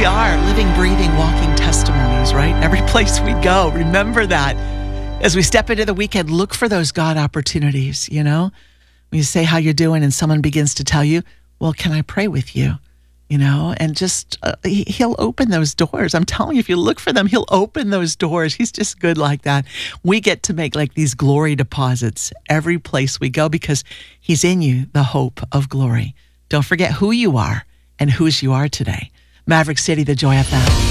We are living, breathing, walking testimonies, right? Every place we go, remember that. As we step into the weekend, look for those God opportunities, you know? When you say how you're doing and someone begins to tell you, well, can I pray with you? You know, and just, he'll open those doors. I'm telling you, if you look for them, he'll open those doors. He's just good like that. We get to make like these glory deposits every place we go because he's in you, the hope of glory. Don't forget who you are and whose you are today. Maverick City, the Joy FM.